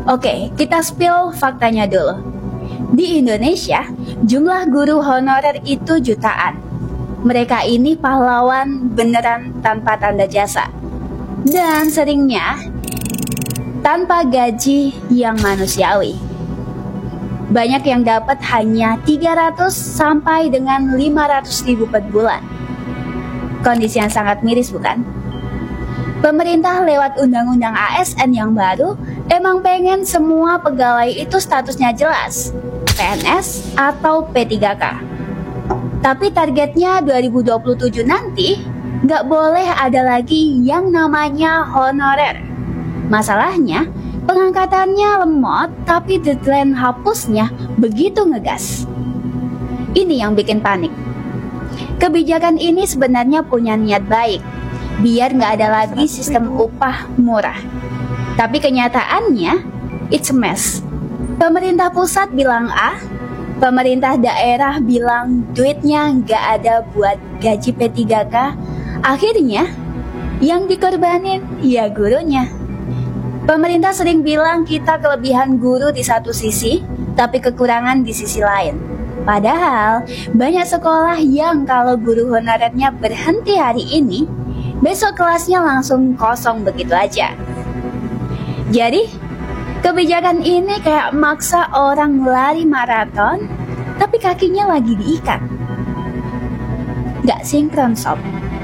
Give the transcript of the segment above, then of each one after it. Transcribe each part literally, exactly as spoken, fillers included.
Oke, kita spill faktanya dulu. Di Indonesia, jumlah guru honorer itu jutaan. Mereka ini pahlawan beneran tanpa tanda jasa. Dan seringnya tanpa gaji yang manusiawi. Banyak yang dapat hanya tiga ratus sampai dengan lima ratus ribu per bulan. Kondisi yang sangat miris, bukan? Pemerintah lewat undang-undang A S N yang baru emang pengen semua pegawai itu statusnya jelas, P N S atau P tiga K. Tapi targetnya dua ribu dua puluh tujuh nanti nggak boleh ada lagi yang namanya honorer. Masalahnya, pengangkatannya lemot tapi deadline hapusnya begitu ngegas. Ini yang bikin panik. Kebijakan ini sebenarnya punya niat baik, biar nggak ada lagi sistem upah murah. Tapi kenyataannya, it's a mess. Pemerintah pusat bilang A, pemerintah daerah bilang duitnya nggak ada buat gaji P tiga K. Akhirnya, yang dikorbanin ya gurunya. Pemerintah sering bilang kita kelebihan guru di satu sisi, tapi kekurangan di sisi lain. Padahal, banyak sekolah yang kalau guru honorernya berhenti hari ini, besok kelasnya langsung kosong begitu aja. Jadi, kebijakan ini kayak maksa orang lari maraton, tapi kakinya lagi diikat. Gak sinkron, sob.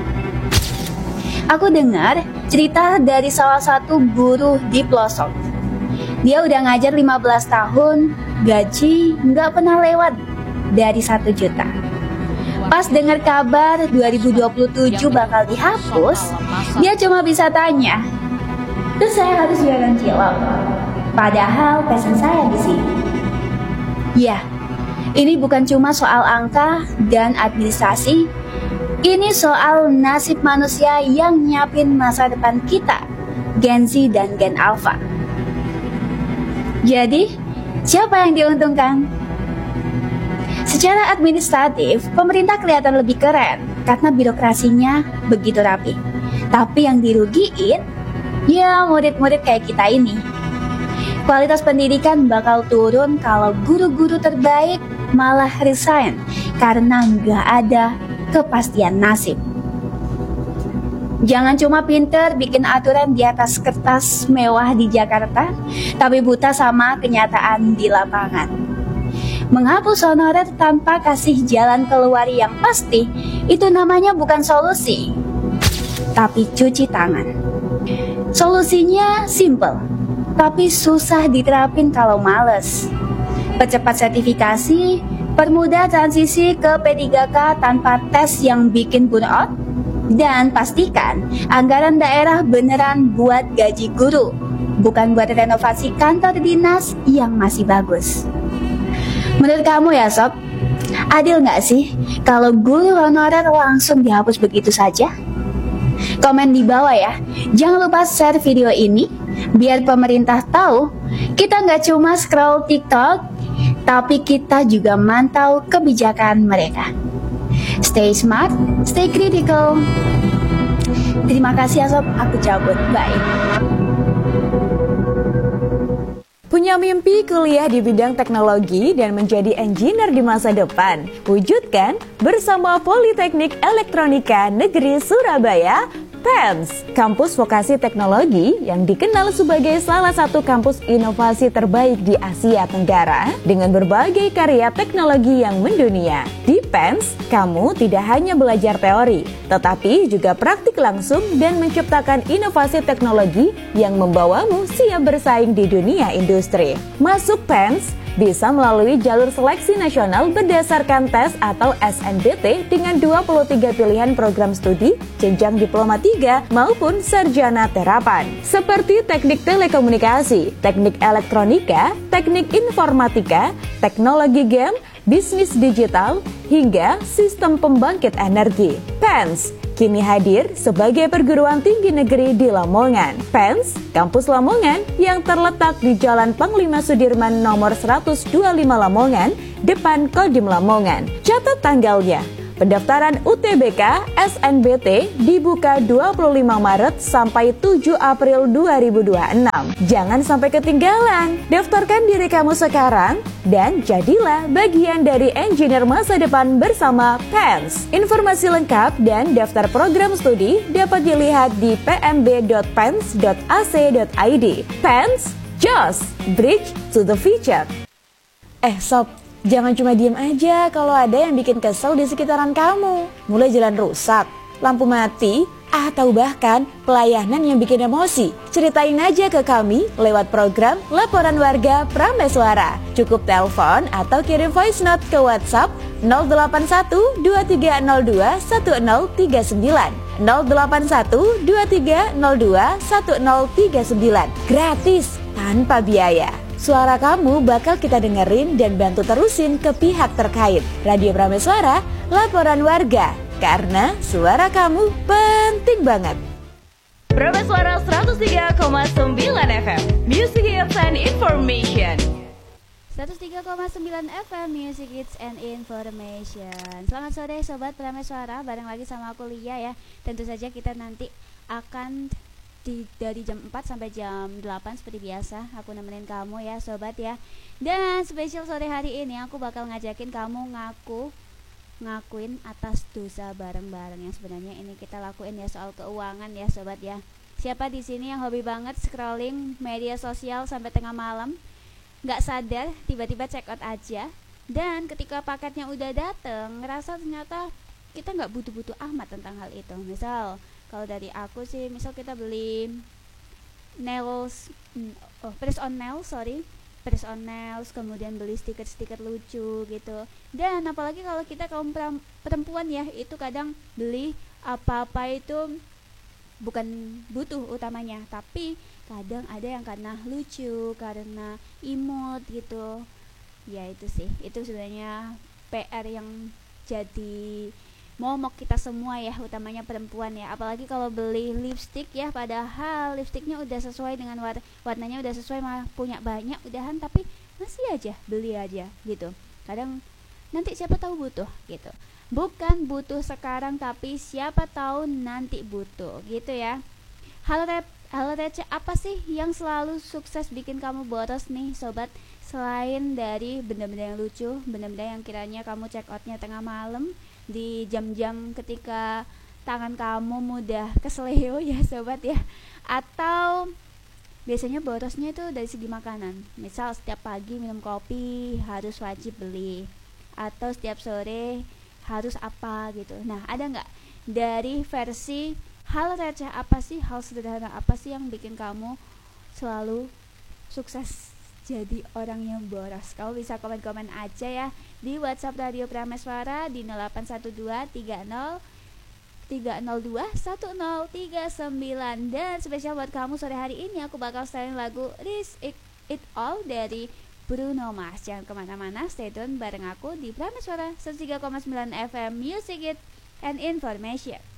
Aku dengar cerita dari salah satu guru di pelosok. Dia udah ngajar lima belas tahun, gaji nggak pernah lewat dari satu juta. Pas dengar kabar dua ribu dua puluh tujuh bakal dihapus, dia cuma bisa tanya, terus saya harus jualan cilok? Padahal passion saya di sini. Ya, ini bukan cuma soal angka dan administrasi. Ini soal nasib manusia yang nyiapin masa depan kita, Gen Z dan Gen Alpha. Jadi, siapa yang diuntungkan? Secara administratif, pemerintah kelihatan lebih keren karena birokrasinya begitu rapi. Tapi yang dirugiin, ya murid-murid kayak kita ini. Kualitas pendidikan bakal turun kalau guru-guru terbaik malah resign karena nggak ada kepastian nasib. Jangan cuma pinter bikin aturan di atas kertas mewah di Jakarta, tapi buta sama kenyataan di lapangan. Menghapus honorer tanpa kasih jalan keluar yang pasti, itu namanya bukan solusi, tapi cuci tangan. Solusinya simple, tapi susah diterapin kalau males. Percepat sertifikasi, permudah transisi ke P tiga K tanpa tes yang bikin burnout, dan pastikan anggaran daerah beneran buat gaji guru, bukan buat renovasi kantor dinas yang masih bagus. Menurut kamu ya sob, adil nggak sih kalau guru honorer langsung dihapus begitu saja? Komen di bawah ya. Jangan lupa share video ini biar pemerintah tahu kita nggak cuma scroll TikTok, tapi kita juga mantau kebijakan mereka. Stay smart, stay critical. Terima kasih ya sob, aku cabut, bye. Punya mimpi kuliah di bidang teknologi dan menjadi engineer di masa depan? Wujudkan bersama Politeknik Elektronika Negeri Surabaya, P E N S, kampus vokasi teknologi yang dikenal sebagai salah satu kampus inovasi terbaik di Asia Tenggara dengan berbagai karya teknologi yang mendunia. Di P E N S, kamu tidak hanya belajar teori, tetapi juga praktik langsung dan menciptakan inovasi teknologi yang membawamu siap bersaing di dunia industri. Masuk P E N S bisa melalui jalur seleksi nasional berdasarkan tes atau S N B T dengan dua puluh tiga pilihan program studi, jenjang diploma tiga maupun sarjana terapan. Seperti teknik telekomunikasi, teknik elektronika, teknik informatika, teknologi game, bisnis digital, hingga sistem pembangkit energi. P E N S kini hadir sebagai perguruan tinggi negeri di Lamongan. P E N S, Kampus Lamongan yang terletak di Jalan Panglima Sudirman nomor seratus dua puluh lima Lamongan, depan Kodim Lamongan. Catat tanggalnya, Pendaftaran U T B K S N B T dibuka dua puluh lima Maret sampai tujuh April dua ribu dua puluh enam. Jangan sampai ketinggalan. Daftarkan diri kamu sekarang dan jadilah bagian dari engineer masa depan bersama P E N S. Informasi lengkap dan daftar program studi dapat dilihat di p m b dot pens dot a c dot i d. P E N S, just bridge to the future. Eh sob, jangan cuma diem aja kalau ada yang bikin kesel di sekitaran kamu. Mulai jalan rusak, lampu mati, atau bahkan pelayanan yang bikin emosi. Ceritain aja ke kami lewat program Laporan Warga Prameswara. Cukup telepon atau kirim voice note ke WhatsApp nol delapan satu dua tiga nol dua satu nol tiga sembilan nol delapan satu dua tiga nol dua satu nol tiga sembilan. Gratis, tanpa biaya. Suara kamu bakal kita dengerin dan bantu terusin ke pihak terkait. Radio Prameswara, Laporan Warga. Karena suara kamu penting banget. Prameswara seratus tiga koma sembilan F M, Music Hits and Information. seratus tiga koma sembilan F M, Music Hits and Information. Selamat sore Sobat Prameswara, bareng lagi sama aku Lia ya. Tentu saja kita nanti akan di, dari jam empat sampai jam delapan seperti biasa aku nemenin kamu ya Sobat ya. Dan spesial sore hari ini aku bakal ngajakin kamu ngaku ngakuin atas dosa bareng-bareng yang sebenarnya ini kita lakuin ya, soal keuangan ya Sobat ya. Siapa di sini yang hobi banget scrolling media sosial sampai tengah malam, nggak sadar tiba-tiba check out aja, dan ketika paketnya udah dateng ngerasa ternyata kita nggak butuh-butuh amat tentang hal itu. Misal kalau dari aku sih, misal kita beli nails, oh press on nails sorry press on nails, kemudian beli stiker-stiker lucu gitu. Dan apalagi kalau kita kaum perempuan ya, itu kadang beli apa-apa itu bukan butuh utamanya, tapi kadang ada yang karena lucu, karena imut gitu. Ya itu sih, itu sebenarnya P R yang jadi momok kita semua ya, utamanya perempuan ya. Apalagi kalau beli lipstick ya, padahal lipsticknya udah sesuai dengan war- warnanya udah sesuai, malah punya banyak udahan, tapi masih aja beli aja gitu. Kadang nanti siapa tahu butuh gitu. Bukan butuh sekarang, tapi siapa tahu nanti butuh gitu ya. Hal rep hal receh apa sih yang selalu sukses bikin kamu boros nih Sobat? Selain dari benda-benda yang lucu, benda-benda yang kiranya kamu check outnya tengah malam, di jam-jam ketika tangan kamu mudah keseleo ya Sobat ya. Atau biasanya borosnya itu dari segi makanan. Misal setiap pagi minum kopi harus wajib beli, atau setiap sore harus apa gitu. Nah, ada nggak dari versi hal receh apa sih, hal sederhana apa sih yang bikin kamu selalu sukses jadi orang yang boros? Kamu bisa komen-komen aja ya di WhatsApp Radio Prameswara di nol delapan satu dua tiga nol tiga nol dua satu nol tiga sembilan. Dan spesial buat kamu sore hari ini aku bakal setelin lagu Risk It, It All dari Bruno Mars. Jangan kemana-mana, stay tune bareng aku di Prameswara seratus tiga koma sembilan F M, Music It and Information.